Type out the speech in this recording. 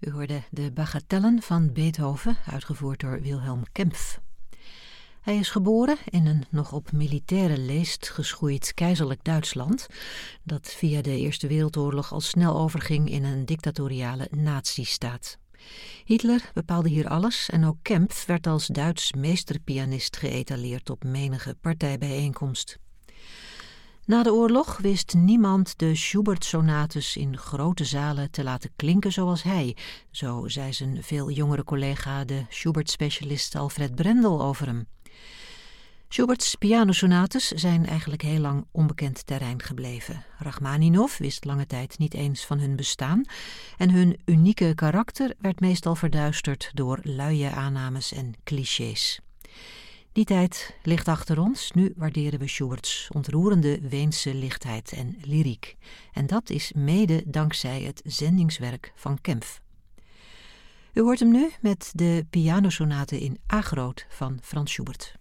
U hoorde de Bagatellen van Beethoven, uitgevoerd door Wilhelm Kempff. Hij is geboren in een nog op militaire leest geschoeid keizerlijk Duitsland, dat via de Eerste Wereldoorlog al snel overging in een dictatoriale nazistaat. Hitler bepaalde hier alles en ook Kempff werd als Duits meesterpianist geëtaleerd op menige partijbijeenkomst. Na de oorlog wist niemand de Schubert-sonates in grote zalen te laten klinken zoals hij, zo zei zijn veel jongere collega, de Schubert-specialist Alfred Brendel, over hem. Schuberts pianosonates zijn eigenlijk heel lang onbekend terrein gebleven. Rachmaninov wist lange tijd niet eens van hun bestaan en hun unieke karakter werd meestal verduisterd door luie aannames en clichés. Die tijd ligt achter ons, nu waarderen we Schuberts ontroerende Weense lichtheid en lyriek. En dat is mede dankzij het zendingswerk van Kempff. U hoort hem nu met de pianosonate in A groot van Franz Schubert.